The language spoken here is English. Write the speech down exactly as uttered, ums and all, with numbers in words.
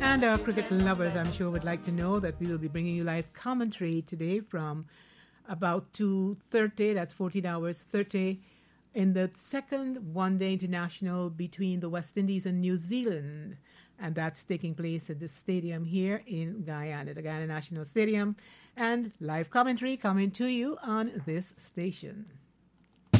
And our cricket lovers, I'm sure, would like to know that we will be bringing you live commentary today from about two thirty, that's fourteen hours thirty, in the second one-day international between the West Indies and New Zealand. And that's taking place at the stadium here in Guyana, the Guyana National Stadium. And live commentary coming to you on this station.